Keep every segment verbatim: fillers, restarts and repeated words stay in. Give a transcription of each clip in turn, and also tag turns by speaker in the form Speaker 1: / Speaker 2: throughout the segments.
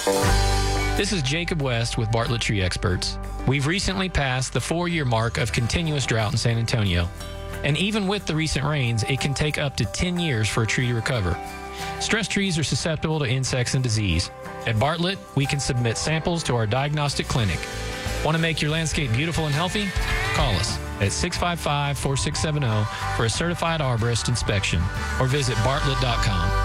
Speaker 1: This is Jacob West with Bartlett Tree Experts. We've recently passed the four-year mark of continuous drought in San Antonio. And even with the recent rains, it can take up to ten years for a tree to recover. Stressed trees are susceptible to insects and disease. At Bartlett, we can submit samples to our diagnostic clinic. Want to make your landscape beautiful and healthy? Call us at six five five, four six seven zero for a certified arborist inspection or visit bartlett dot com.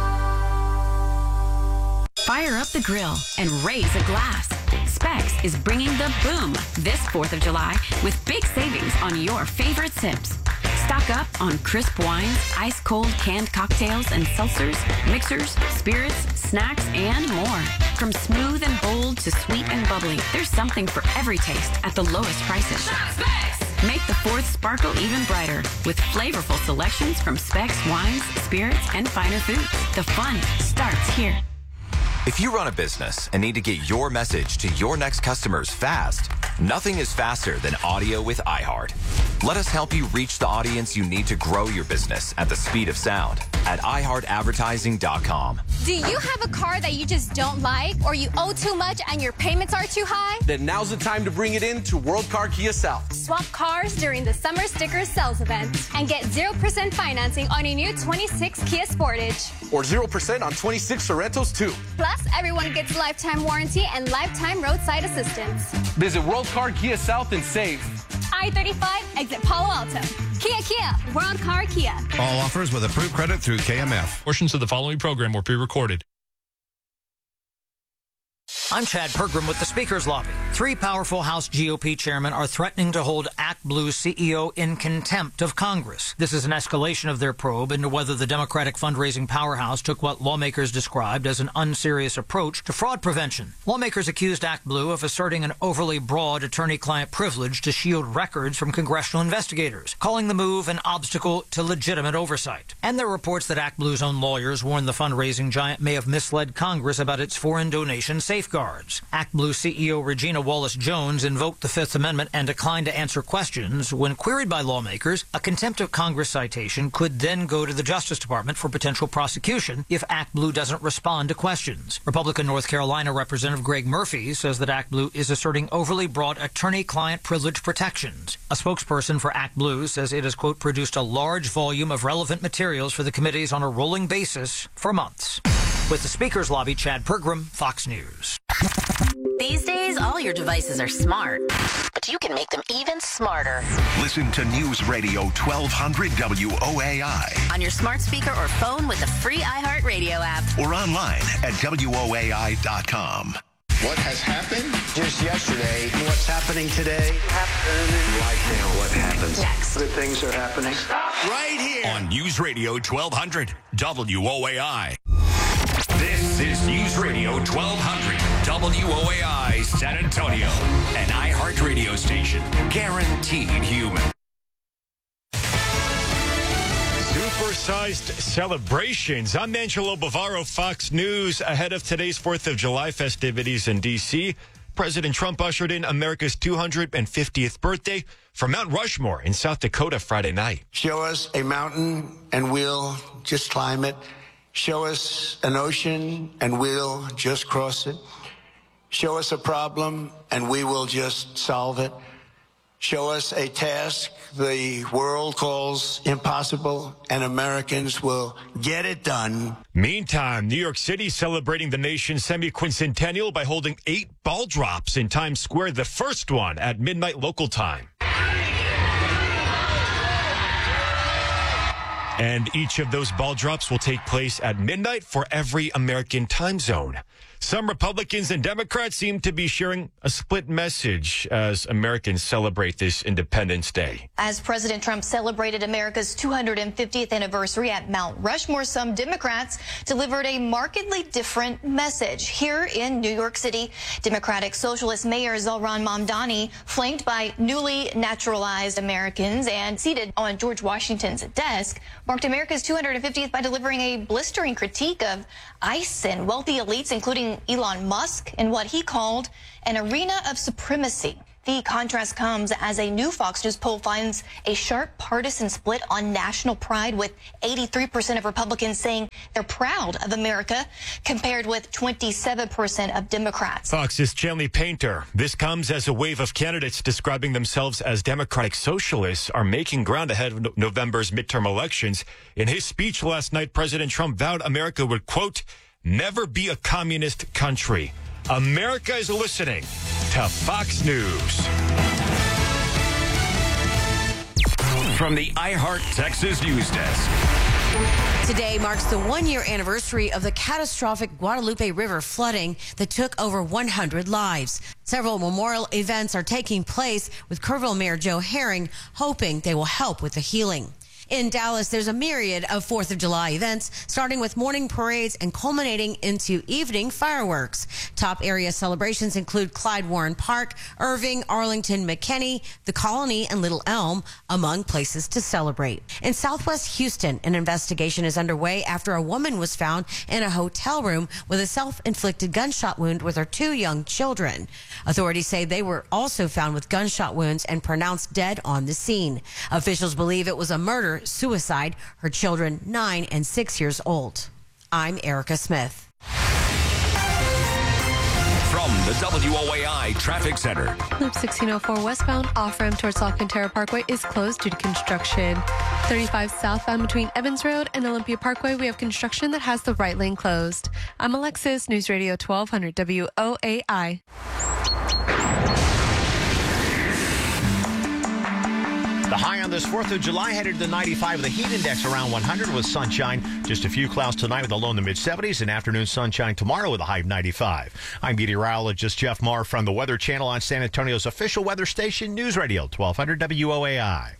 Speaker 2: Fire up the grill and raise a glass. Specs is bringing the boom this fourth of July with big savings on your favorite sips. Stock up on crisp wines, ice-cold canned cocktails and seltzers, mixers, spirits, snacks, and more. From smooth and bold to sweet and bubbly, there's something for every taste at the lowest prices. Make the fourth sparkle even brighter with flavorful selections from Specs wines, spirits, and finer foods. The fun starts here.
Speaker 3: If you run a business and need to get your message to your next customers fast, nothing is faster than audio with iHeart. Let us help you reach the audience you need to grow your business at the speed of sound at i heart advertising dot com.
Speaker 4: Do you have a car that you just don't like, or you owe too much and your payments are too high?
Speaker 5: Then now's the time to bring it in to World Car Kia South.
Speaker 4: Swap cars during the Summer Sticker Sales event and get zero percent financing on a new twenty-six Kia Sportage.
Speaker 5: Or zero percent on twenty-six Sorrentos, too.
Speaker 4: Plus, everyone gets lifetime warranty and lifetime roadside assistance.
Speaker 5: Visit World Car Kia South and save.
Speaker 4: I thirty-five, exit Palo Alto. Kia Kia, World Car Kia.
Speaker 6: All offers with approved credit through K M F.
Speaker 7: Portions of the following program were pre-recorded.
Speaker 8: I'm Chad Pergram with the Speaker's Lobby. Three powerful House G O P chairmen are threatening to hold ActBlue C E O in contempt of Congress. This is an escalation of their probe into whether the Democratic fundraising powerhouse took what lawmakers described as an unserious approach to fraud prevention. Lawmakers accused ActBlue of asserting an overly broad attorney-client privilege to shield records from congressional investigators, calling the move an obstacle to legitimate oversight. And there are reports that ActBlue's own lawyers warned the fundraising giant may have misled Congress about its foreign donation safeguards. ActBlue C E O Regina Wallace-Jones invoked the Fifth Amendment and declined to answer questions. When queried by lawmakers, a contempt of Congress citation could then go to the Justice Department for potential prosecution if ActBlue doesn't respond to questions. Republican North Carolina Representative Greg Murphy says that ActBlue is asserting overly broad attorney-client privilege protections. A spokesperson for ActBlue says it has, quote, produced a large volume of relevant materials for the committees on a rolling basis for months. With the Speaker's Lobby, Chad Pergram, Fox News.
Speaker 9: These days, all your devices are smart, but you can make them even smarter.
Speaker 10: Listen to News Radio twelve hundred W O A I.
Speaker 9: On your smart speaker or phone with the free iHeartRadio app.
Speaker 10: Or online at W O A I dot com.
Speaker 11: What has happened just yesterday, what's happening today, happening right now, what happens.
Speaker 9: Next.
Speaker 11: Good things are happening.
Speaker 10: Right here. On News Radio twelve hundred W O A I. This is News Radio twelve hundred W O A I San Antonio, an iHeart radio station, guaranteed human.
Speaker 12: Supersized celebrations. I'm Angelo Bavaro, Fox News. Ahead of today's fourth of July festivities in D C, President Trump ushered in America's two hundred fiftieth birthday from Mount Rushmore in South Dakota Friday night.
Speaker 11: Show us a mountain and we'll just climb it. Show us an ocean and we'll just cross it. Show us a problem and we will just solve it. Show us a task the world calls impossible and Americans will get it done.
Speaker 12: Meantime, New York City celebrating the nation's semi-quincentennial by holding eight ball drops in Times Square, the first one at midnight local time. And each of those ball drops will take place at midnight for every American time zone. Some Republicans and Democrats seem to be sharing a split message as Americans celebrate this Independence Day.
Speaker 13: As President Trump celebrated America's two hundred fiftieth anniversary at Mount Rushmore, some Democrats delivered a markedly different message. Here in New York City, Democratic Socialist Mayor Zohran Mamdani, flanked by newly naturalized Americans and seated on George Washington's desk, marked America's two hundred fiftieth by delivering a blistering critique of ICE and wealthy elites, including Elon Musk, in what he called an arena of supremacy. The contrast comes as a new Fox News poll finds a sharp partisan split on national pride, with eighty-three percent of Republicans saying they're proud of America, compared with twenty-seven percent of Democrats.
Speaker 12: Fox's Chanley Painter. This comes as a wave of candidates describing themselves as democratic socialists are making ground ahead of November's midterm elections. In his speech last night, President Trump vowed America would, quote, never be a communist country. America is listening to Fox News.
Speaker 10: From the iHeart Texas News Desk.
Speaker 14: Today marks the one-year anniversary of the catastrophic Guadalupe River flooding that took over one hundred lives. Several memorial events are taking place, with Kerrville Mayor Joe Herring hoping they will help with the healing. In Dallas, there's a myriad of fourth of July events, starting with morning parades and culminating into evening fireworks. Top area celebrations include Clyde Warren Park, Irving, Arlington, McKinney, the Colony, and Little Elm, among places to celebrate. In Southwest Houston, an investigation is underway after a woman was found in a hotel room with a self-inflicted gunshot wound with her two young children. Authorities say they were also found with gunshot wounds and pronounced dead on the scene. Officials believe it was a murder suicide, her children nine and six years old. I'm Erica Smith.
Speaker 10: From the W O A I Traffic Center.
Speaker 15: Loop sixteen oh four westbound off-ramp towards Alcantara Parkway is closed due to construction. thirty-five southbound between Evans Road and Olympia Parkway, we have construction that has the right lane closed. I'm Alexis, News Radio twelve hundred W O A I.
Speaker 16: The high on this fourth of July headed to ninety-five with a heat index around one hundred with sunshine. Just a few clouds tonight with a low in the mid seventies and afternoon sunshine tomorrow with a high of ninety-five. I'm meteorologist Jeff Marr from the Weather Channel on San Antonio's official weather station, News Radio twelve hundred W O A I.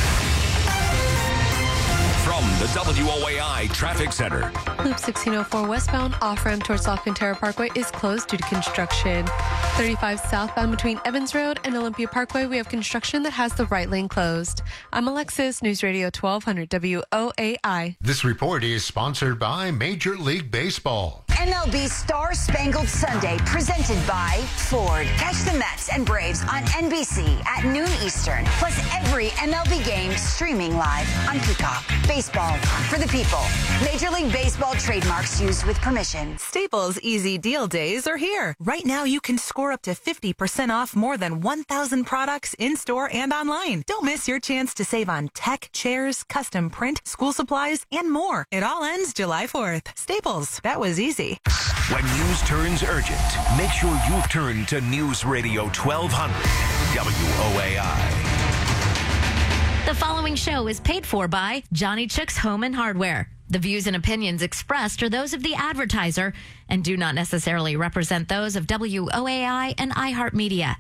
Speaker 10: From the W O A I Traffic Center.
Speaker 15: Loop sixteen oh four westbound off-ramp towards Alcantara Parkway is closed due to construction. thirty-five southbound between Evans Road and Olympia Parkway, we have construction that has the right lane closed. I'm Alexis, News Radio twelve hundred W O A I.
Speaker 17: This report is sponsored by Major League Baseball.
Speaker 18: M L B Star Spangled Sunday, presented by Ford. Catch the Mets and Braves on N B C at noon Eastern. Plus every M L B game streaming live on Peacock. Baseball for the people. Major League Baseball trademarks used with permission.
Speaker 19: Staples Easy Deal Days are here. Right now, you can score up to fifty percent off more than one thousand products in-store and online. Don't miss your chance to save on tech, chairs, custom print, school supplies, and more. It all ends July fourth. Staples, that was easy.
Speaker 10: When news turns urgent, make sure you turn to News Radio twelve hundred W O A I.
Speaker 20: The following show is paid for by Johnny Chuck's Home and Hardware. The views and opinions expressed are those of the advertiser and do not necessarily represent those of W O A I and iHeartMedia.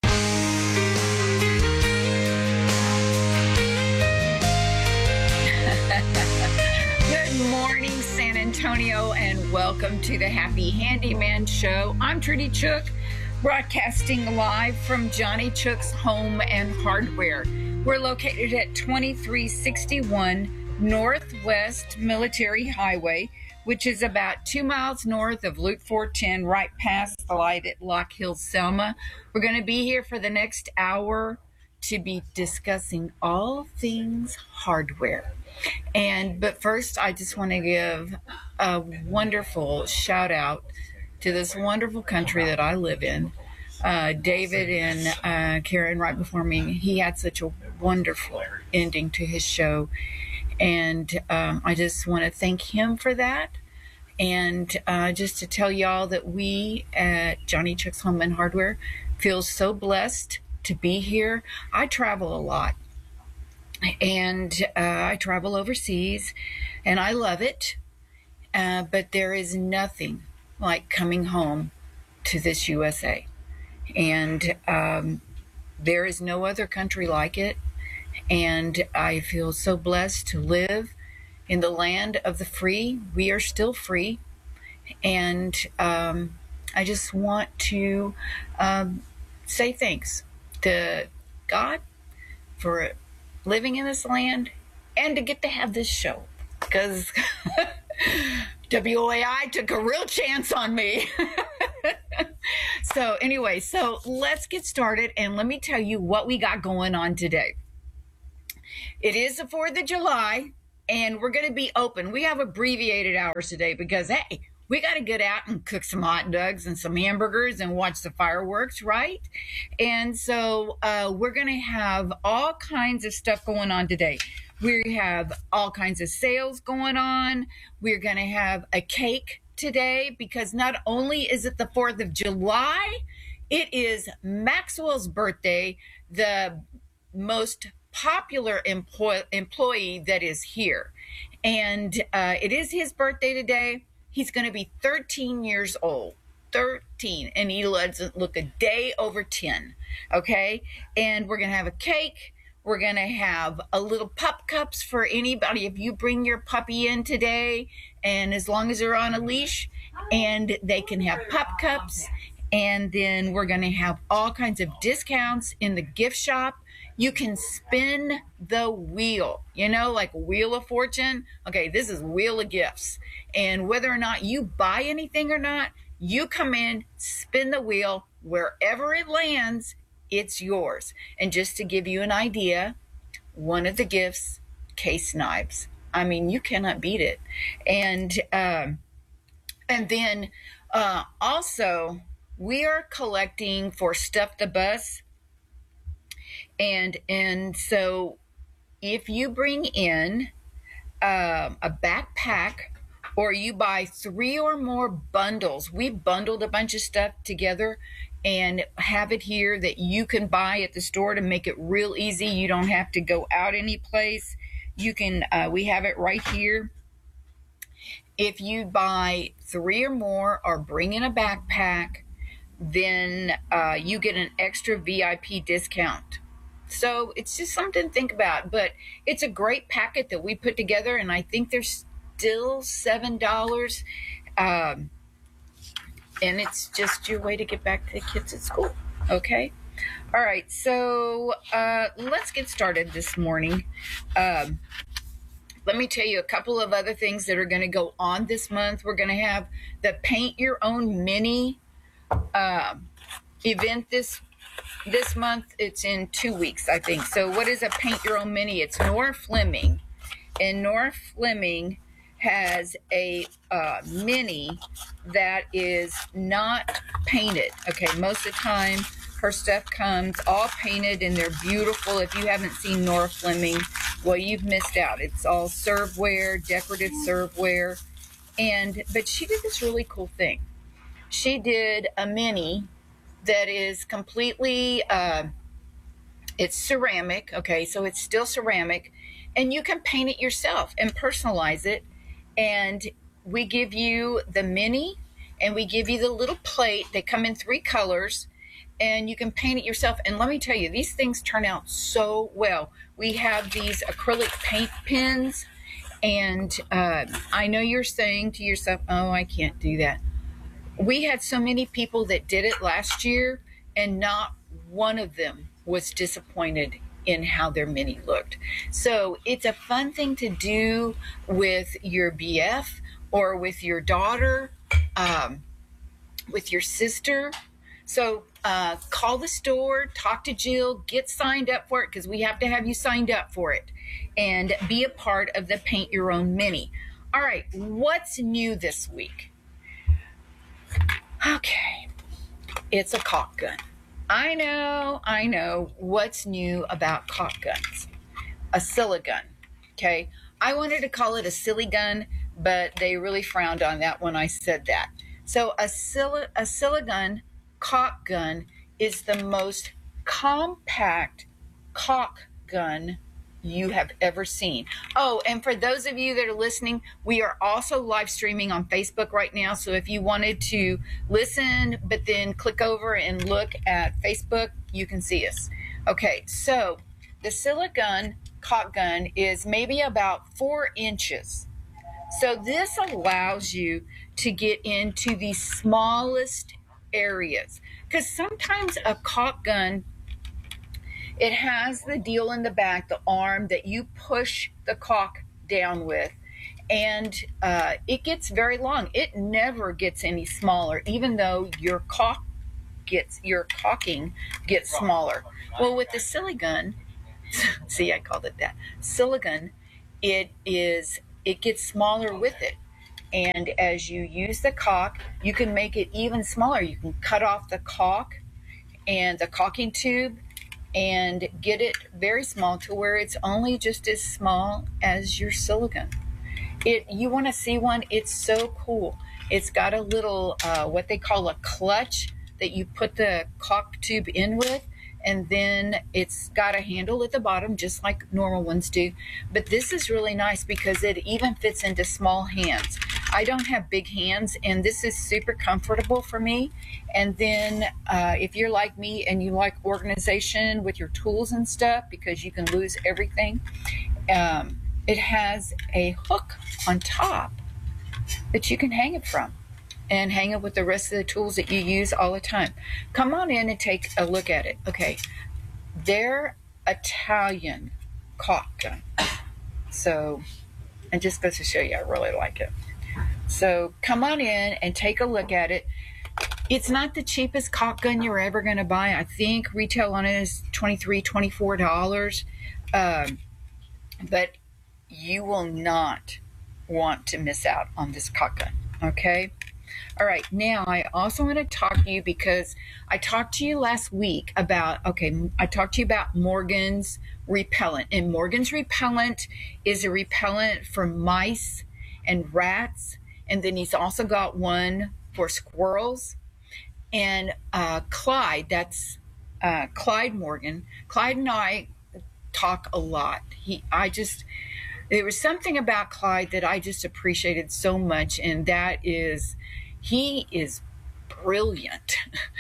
Speaker 21: Good morning, San Antonio, and welcome to the Happy Handyman Show. I'm Trudy Chuck, broadcasting live from Johnny Chuck's Home and Hardware. We're located at twenty-three sixty-one Northwest Military Highway, which is about two miles north of Loop four ten, right past the light at Lock Hill, Selma. We're going to be here for the next hour to be discussing all things hardware. And but first, I just want to give a wonderful shout out to this wonderful country that I live in. Uh, David and uh, Karen, right before me, he had such a wonderful ending to his show. And um, I just want to thank him for that. And uh, just to tell y'all that we at Johnny Chuck's Home and Hardware feel so blessed to be here. I travel a lot. And uh, I travel overseas, and I love it. Uh, but there is nothing like coming home to this U S A. And um, there is no other country like it. And I feel so blessed to live in the land of the free. We are still free. And um, I just want to um, say thanks to God for living in this land and to get to have this show, because W O A I took a real chance on me. So anyway, so let's get started, and let me tell you what we got going on today. It is the fourth of July, and we're going to be open. We have abbreviated hours today because, hey, we got to get out and cook some hot dogs and some hamburgers and watch the fireworks, right? And so uh, we're going to have all kinds of stuff going on today. We have all kinds of sales going on. We're going to have a cake today because not only is it the fourth of July, it is Maxwell's birthday, the most popular employ- employee that is here. And uh, it is his birthday today. He's going to be thirteen years old, thirteen, and he doesn't look a day over ten, okay? And we're going to have a cake. We're going to have a little pup cups for anybody. If you bring your puppy in today, and as long as they're on a leash, and they can have pup cups. And then we're going to have all kinds of discounts in the gift shop. You can spin the wheel, you know, like Wheel of Fortune. Okay, this is Wheel of Gifts. And whether or not you buy anything or not, you come in, spin the wheel, wherever it lands, it's yours. And just to give you an idea, one of the gifts, case knives. I mean, you cannot beat it. And um, and then uh, also, we are collecting for Stuff the Bus. And and so if you bring in um, a backpack or you buy three or more bundles, we bundled a bunch of stuff together and have it here that you can buy at the store to make it real easy. You don't have to go out any place. You can, uh, we have it right here. If you buy three or more or bring in a backpack, then uh, you get an extra V I P discount. So it's just something to think about, but it's a great packet that we put together, and I think there's still seven dollars, um, and it's just your way to get back to the kids at school, okay? All right, so uh, let's get started this morning. Um, let me tell you a couple of other things that are going to go on this month. We're going to have the Paint Your Own Mini uh, event this This month. It's in two weeks, I think. So what is a Paint Your Own Mini? It's Nora Fleming. And Nora Fleming has a uh, mini that is not painted. Okay, most of the time her stuff comes all painted and they're beautiful. If you haven't seen Nora Fleming, well, you've missed out. It's all serveware, decorative serveware. And but she did this really cool thing. She did a mini that is completely, uh, it's ceramic, okay, so it's still ceramic, and you can paint it yourself and personalize it, and we give you the mini, and we give you the little plate. They come in three colors, and you can paint it yourself, and let me tell you, these things turn out so well. We have these acrylic paint pens, and uh, I know you're saying to yourself, oh, I can't do that. We had so many people that did it last year, and not one of them was disappointed in how their mini looked. So it's a fun thing to do with your B F or with your daughter, um, with your sister. So uh, call the store, talk to Jill, get signed up for it, because we have to have you signed up for it, and be a part of the Paint Your Own Mini. All right, what's new this week? Okay, it's a caulk gun. I know, I know what's new about caulk guns. A Siligun, okay? I wanted to call it a silly gun, but they really frowned on that when I said that. So a, Sil- a Siligun caulk gun is the most compact caulk gun you have ever seen. Oh, and for those of you that are listening, we are also live streaming on Facebook right now. So if you wanted to listen, but then click over and look at Facebook, you can see us. Okay, so the Siligun caulk gun is maybe about four inches. So this allows you to get into the smallest areas, because sometimes a caulk gun, it has the deal in the back, the arm that you push the caulk down with, and uh, it gets very long. It never gets any smaller, even though your caulk gets, your caulking gets smaller. Well, with the Siligun, see, I called it that, Siligun, it is, it gets smaller with it. And as you use the caulk, you can make it even smaller. You can cut off the caulk and the caulking tube and get it very small to where it's only just as small as your Siligun. It, you want to see one? It's so cool. It's got a little, uh, what they call a clutch that you put the caulk tube in with, and then it's got a handle at the bottom, just like normal ones do. But this is really nice because it even fits into small hands. I don't have big hands, and this is super comfortable for me. And then uh, if you're like me and you like organization with your tools and stuff, because you can lose everything, um, it has a hook on top that you can hang it from and hang it with the rest of the tools that you use all the time. Come on in and take a look at it. Okay, they're Italian caulk gun. So, and just goes to show you, I really like it. So come on in and take a look at it. It's not the cheapest caulk gun you're ever going to buy. I think retail on it is twenty-three dollars, twenty-four dollars. Um, but you will not want to miss out on this caulk gun, okay? All right, now I also want to talk to you because I talked to you last week about, okay, I talked to you about Morgan's repellent. And Morgan's repellent is a repellent for mice and rats. And then he's also got one for squirrels. And uh, Clyde, that's uh, Clyde Morgan. Clyde and I talk a lot. He, I just, there was something about Clyde that I just appreciated so much, and that is, he is brilliant,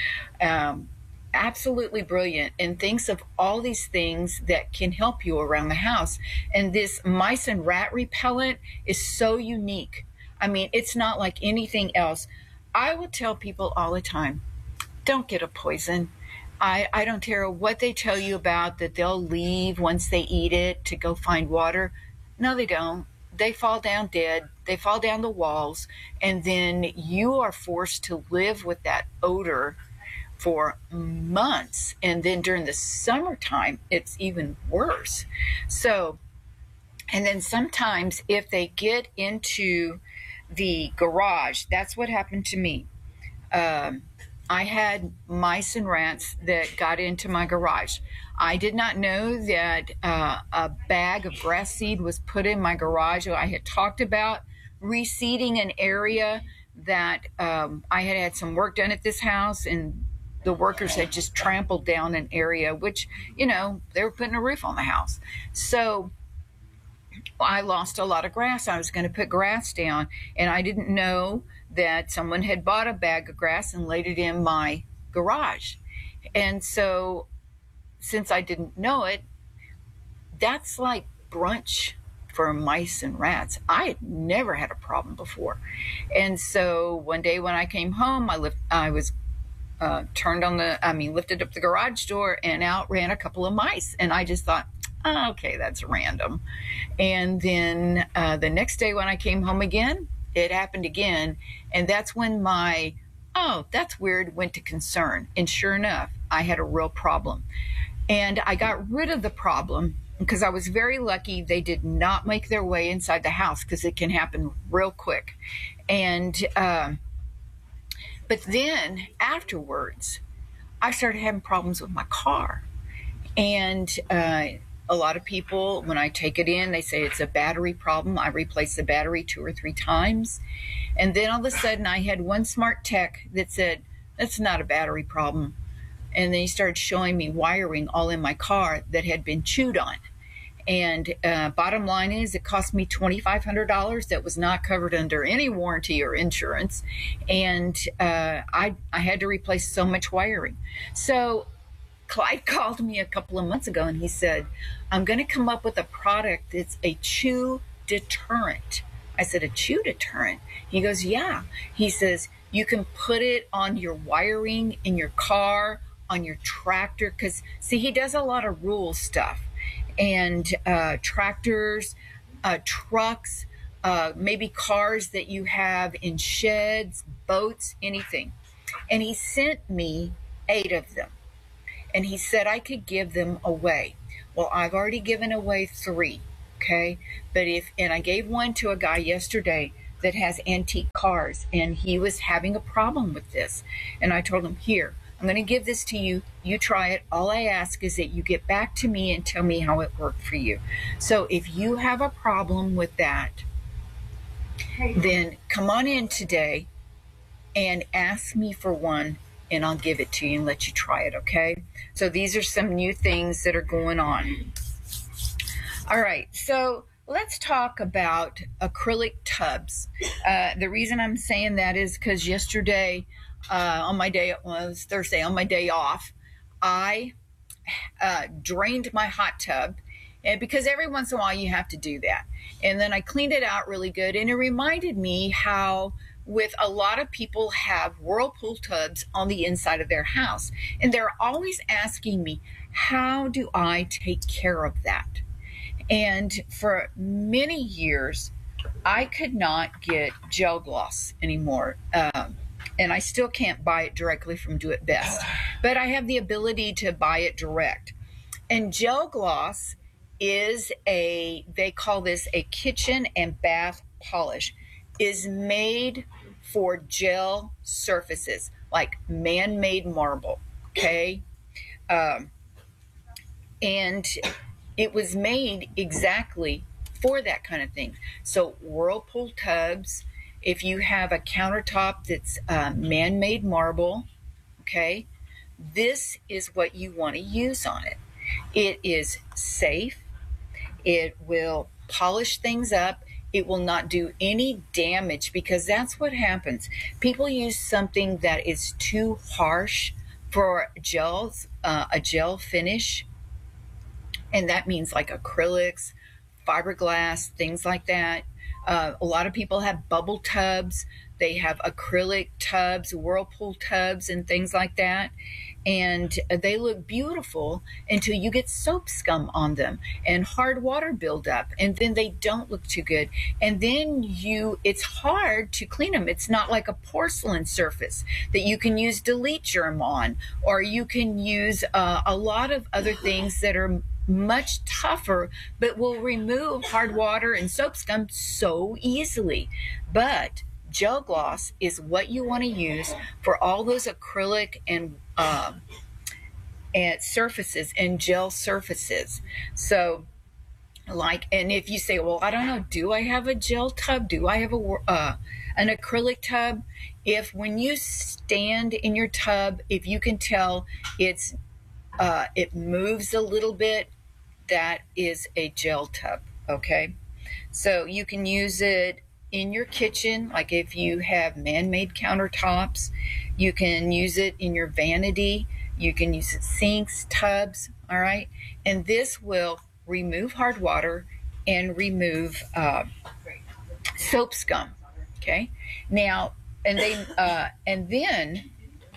Speaker 21: um, absolutely brilliant, and thinks of all these things that can help you around the house. And this mice and rat repellent is so unique. I mean, it's not like anything else. I will tell people all the time, don't get a poison. I, I don't care what they tell you about that they'll leave once they eat it to go find water. No, they don't. They fall down dead. They fall down the walls. And then you are forced to live with that odor for months. And then during the summertime, it's even worse. So, and then sometimes if they get into the garage, that's what happened to me. Um, I had mice and rats that got into my garage. I did not know that uh, a bag of grass seed was put in my garage. I had talked about reseeding an area that um, I had had some work done at this house, and the workers had just trampled down an area, which, you know, they were putting a roof on the house. So I lost a lot of grass. I was going to put grass down, and I didn't know that someone had bought a bag of grass and laid it in my garage. And so since I didn't know it, that's like brunch for mice and rats. I had never had a problem before. And so one day when I came home, I lift, I was uh, turned on the, I mean, lifted up the garage door, and out ran a couple of mice. And I just thought, oh, okay, that's random. And then uh, the next day when I came home again, it happened again. And that's when my, oh, that's weird, went to concern. And sure enough, I had a real problem. And I got rid of the problem because I was very lucky they did not make their way inside the house, because it can happen real quick. And, um, but then afterwards, I started having problems with my car. And uh, a lot of people, when I take it in, they say it's a battery problem. I replaced the battery two or three times. And then all of a sudden I had one smart tech that said, that's not a battery problem. And then he started showing me wiring all in my car that had been chewed on. And uh, bottom line is, it cost me twenty-five hundred dollars that was not covered under any warranty or insurance. And uh, I, I had to replace so much wiring. So Clyde called me a couple of months ago, and he said, I'm going to come up with a product that's a chew deterrent. I said, a chew deterrent? He goes, yeah. He says, you can put it on your wiring in your car, on your tractor, because, see, he does a lot of rural stuff. And uh, tractors, uh, trucks, uh, maybe cars that you have in sheds, boats, anything. And he sent me eight of them. And he said I could give them away. Well, I've already given away three, okay? But if, and I gave one to a guy yesterday that has antique cars, and he was having a problem with this. And I told him, here, I'm going to give this to you. You try it. All I ask is that you get back to me and tell me how it worked for you. So if you have a problem with that, then come on in today and ask me for one, and I'll give it to you and let you try it, okay? So these are some new things that are going on. All right, so let's talk about acrylic tubs. Uh, the reason I'm saying that is because yesterday, uh, on my day, well, it was Thursday, on my day off, I uh, drained my hot tub, and because every once in a while you have to do that. And then I cleaned it out really good, and it reminded me how with a lot of people have whirlpool tubs on the inside of their house. And they're always asking me, how do I take care of that? And for many years, I could not get gel gloss anymore. Um, and I still can't buy it directly from Do It Best. But I have the ability to buy it direct. And gel gloss is a, they call this a kitchen and bath polish, is made for gel surfaces, like man-made marble, okay? Um, and it was made exactly for that kind of thing. So whirlpool tubs, if you have a countertop that's uh, man-made marble, okay, this is what you want to use on it. It is safe. It will polish things up. It will not do any damage, because that's what happens. People use something that is too harsh for gels, uh, a gel finish. And that means like acrylics, fiberglass, things like that. Uh, a lot of people have bubble tubs. They have acrylic tubs, whirlpool tubs, and things like that. And they look beautiful until you get soap scum on them and hard water buildup, and then they don't look too good. And then you, it's hard to clean them. It's not like a porcelain surface that you can use Delete Germ on, or you can use uh, a lot of other things that are much tougher, but will remove hard water and soap scum so easily. But gel gloss is what you want to use for all those acrylic and uh, and surfaces and gel surfaces. So like, and if you say, well, I don't know, do I have a gel tub? Do I have a uh, an acrylic tub? If when you stand in your tub, if you can tell it's uh, it moves a little bit, that is a gel tub, okay? So you can use it in your kitchen, like if you have man-made countertops. You can use it in your vanity. You can use it sinks, tubs, all right? And this will remove hard water and remove uh, soap scum, okay? Now, and they, uh, and then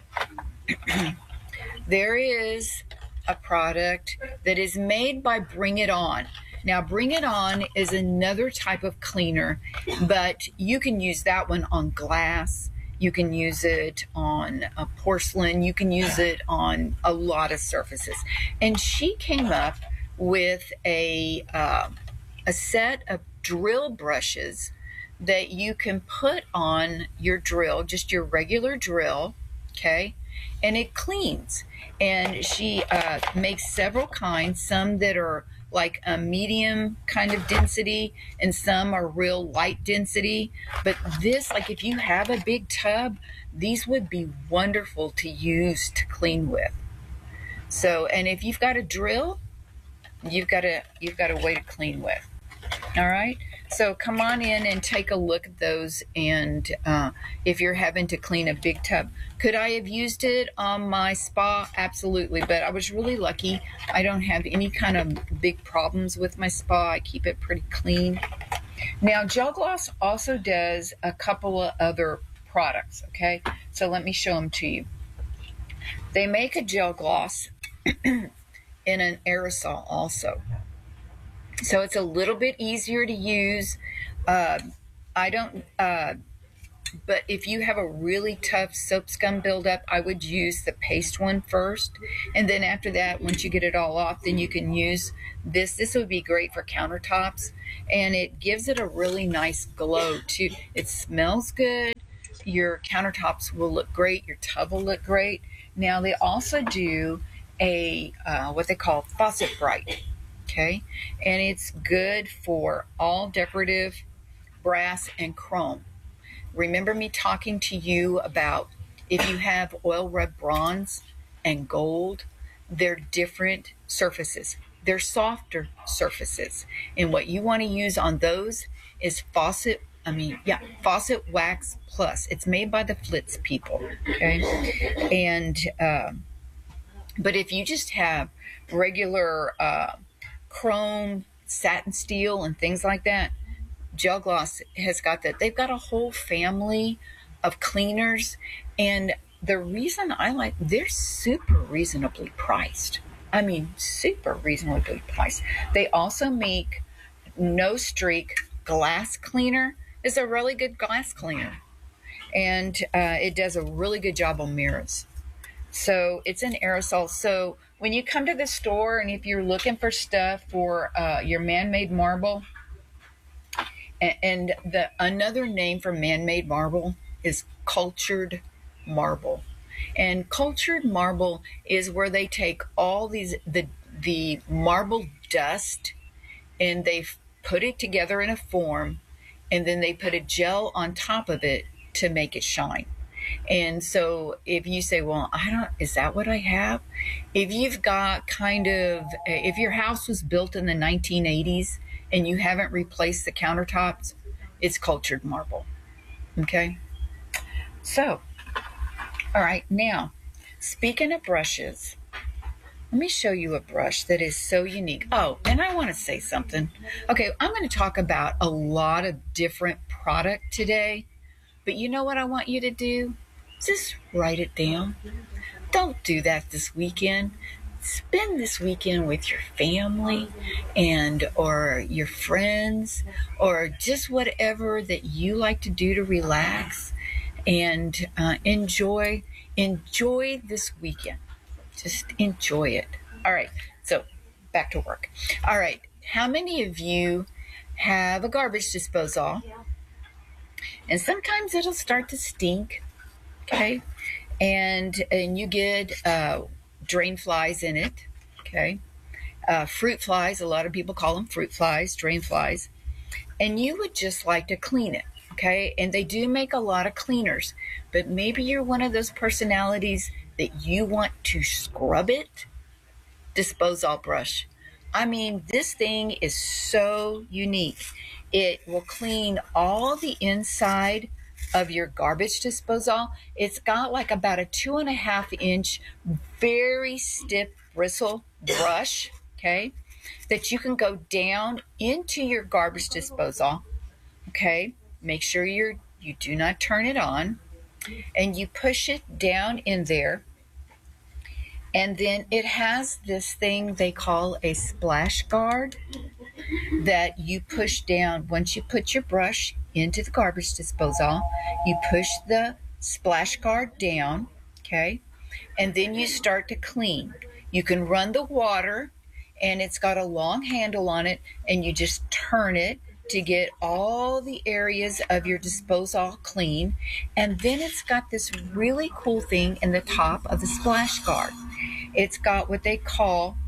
Speaker 21: there is a product that is made by Bring It On. Now, Bring It On is another type of cleaner, but you can use that one on glass. You can use it on uh, porcelain. You can use it on a lot of surfaces. And she came up with a uh, a set of drill brushes that you can put on your drill, just your regular drill, okay? And it cleans. And she uh, makes several kinds, some that are like a medium kind of density, and some are real light density. But this, like if you have a big tub, these would be wonderful to use to clean with. So, and if you've got a drill, you've got a you've got a way to clean with. All right. So come on in and take a look at those. And uh, if you're having to clean a big tub, could I have used it on my spa? Absolutely. But I was really lucky. I don't have any kind of big problems with my spa. I keep it pretty clean. Now, Gel Gloss also does a couple of other products. Okay. So let me show them to you. They make a gel gloss in an aerosol also. So it's a little bit easier to use. Uh, I don't, uh, but if you have a really tough soap scum buildup, I would use the paste one first. And then after that, once you get it all off, then you can use this. This would be great for countertops. And it gives it a really nice glow, too. It smells good. Your countertops will look great. Your tub will look great. Now, they also do a uh, what they call Faucet Bright. Okay? And it's good for all decorative brass and chrome. Remember me talking to you about if you have oil rub bronze and gold, they're different surfaces. They're softer surfaces. And what you want to use on those is Faucet, I mean, yeah, Faucet Wax Plus. It's made by the Flitz people, okay? And, uh, but if you just have regular uh, chrome, satin steel, and things like that, Gel Gloss has got that. They've got a whole family of cleaners, and the reason I like, they're super reasonably priced. I mean, super reasonably priced. They also make No Streak glass cleaner. It's a really good glass cleaner, and uh, it does a really good job on mirrors. So it's an aerosol. So when you come to the store, and if you're looking for stuff for uh, your man-made marble, and the another name for man-made marble is cultured marble. And cultured marble is where they take all these the the marble dust and they put it together in a form, and then they put a gel on top of it to make it shine. And so if you say, well, I don't, is that what I have? If you've got kind of, if your house was built in the nineteen eighties and you haven't replaced the countertops, it's cultured marble. Okay? So, all right, now, speaking of brushes, let me show you a brush that is so unique. Oh, and I want to say something. Okay, I'm going to talk about a lot of different product today, but you know what I want you to do? Just write it down. Don't do that this weekend. Spend this weekend with your family and or your friends or just whatever that you like to do to relax and uh, enjoy enjoy this weekend. Just enjoy it. All right, so back to work. All right, how many of you have a garbage disposal? And sometimes it'll start to stink, okay? And and you get uh, drain flies in it, okay? Uh, fruit flies, a lot of people call them fruit flies, drain flies. And you would just like to clean it, okay? And they do make a lot of cleaners, but maybe you're one of those personalities that you want to scrub it. Disposal brush. I mean, this thing is so unique. It will clean all the inside of your garbage disposal. It's got like about a two and a half inch, very stiff bristle brush, okay, that you can go down into your garbage disposal, okay. Make sure you're you do not turn it on, and you push it down in there. And then it has this thing they call a splash guard that you push down. Once you put your brush into the garbage disposal, you push the splash guard down, okay? And then you start to clean. You can run the water, and it's got a long handle on it, and you just turn it to get all the areas of your disposal clean. And then it's got this really cool thing in the top of the splash guard. It's got what they call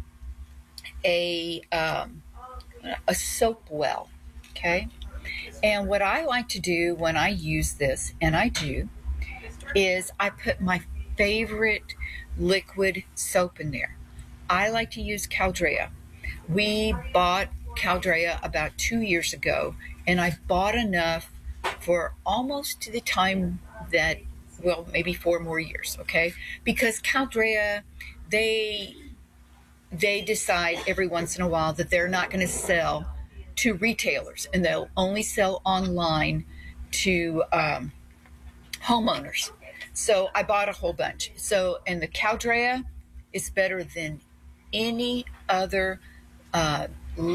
Speaker 21: a um, a soap well, okay? And what I like to do when I use this, and I do, is I put my favorite liquid soap in there. I like to use Caldrea. We bought Caldrea about two years ago, and I bought enough for almost to the time that, well, maybe four more years, okay? Because Caldrea, they they decide every once in a while that they're not going to sell to retailers, and they'll only sell online to um, homeowners. So I bought a whole bunch. So, and the Caldrea is better than any other uh,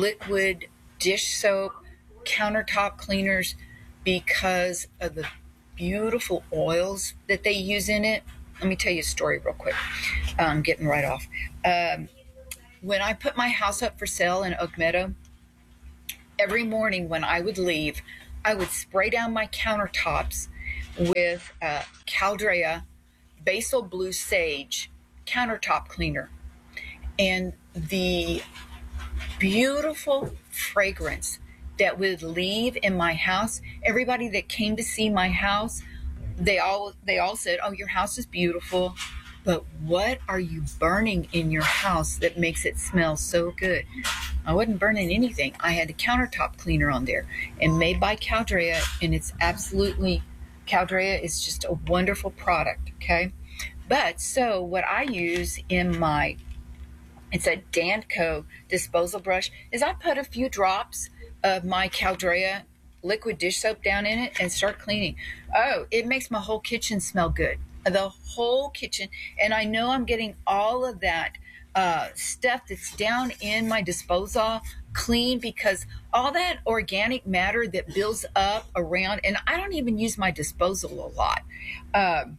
Speaker 21: liquid dish soap, countertop cleaners, because of the beautiful oils that they use in it. Let me tell you a story real quick. I'm getting right off. Um, when I put my house up for sale in Oak Meadow, every morning when I would leave, I would spray down my countertops with uh, Caldrea Basil Blue Sage countertop cleaner. And the beautiful fragrance that would leave in my house, everybody that came to see my house, they all they all said, "Oh, your house is beautiful, but what are you burning in your house that makes it smell so good?" I wasn't burning anything. I had a countertop cleaner on there, and made by Caldrea, and it's absolutely, Caldrea is just a wonderful product, okay? But so what I use in my, it's a Danco disposal brush, is I put a few drops of my Caldrea liquid dish soap down in it and start cleaning. Oh, it makes my whole kitchen smell good. The whole kitchen. And I know I'm getting all of that uh, stuff that's down in my disposal clean, because all that organic matter that builds up around, and I don't even use my disposal a lot. Um,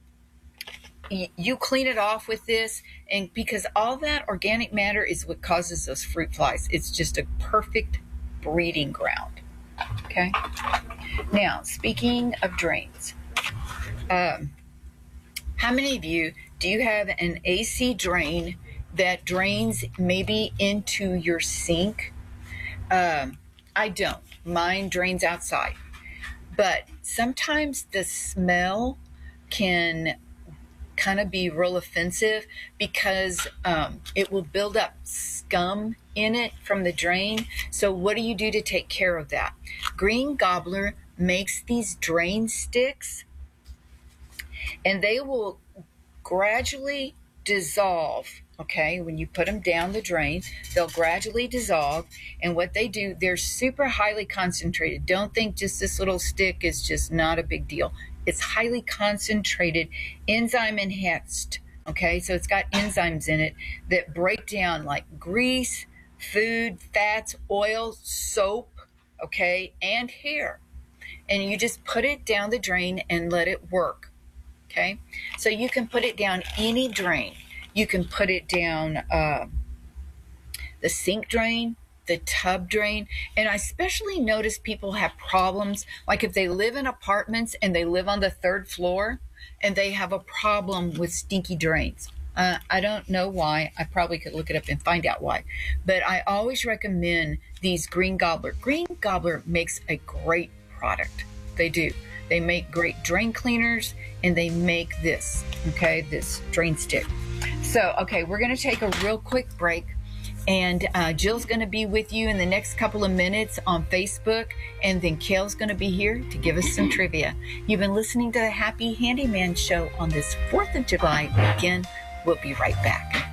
Speaker 21: y- you clean it off with this, and because all that organic matter is what causes those fruit flies. It's just a perfect breeding ground. Okay. Now, speaking of drains, um, how many of you, do you have an A C drain that drains maybe into your sink? Um, I don't. Mine drains outside. But sometimes the smell can kind of be real offensive, because um, it will build up scum in it from the drain. So what do you do to take care of that? Green Gobbler makes these drain sticks, and they will gradually dissolve. Okay, when you put them down the drain, they'll gradually dissolve. And what they do, they're super highly concentrated. Don't think just this little stick is just not a big deal. It's highly concentrated, enzyme enhanced. Okay, so it's got enzymes in it that break down like grease, food, fats, oil, soap, okay, and hair. And you just put it down the drain and let it work. Okay, so you can put it down any drain. You can put it down uh, the sink drain, the tub drain. And I especially notice people have problems, like if they live in apartments and they live on the third floor and they have a problem with stinky drains. Uh, I don't know why. I probably could look it up and find out why. But I always recommend these Green Gobbler. Green Gobbler makes a great product. They do. They make great drain cleaners, and they make this, okay, this drain stick. So, okay, we're going to take a real quick break, and uh, Jill's going to be with you in the next couple of minutes on Facebook, and then Kale's going to be here to give us some trivia. You've been listening to the Happy Handyman Show on this fourth of July weekend. We'll be right back.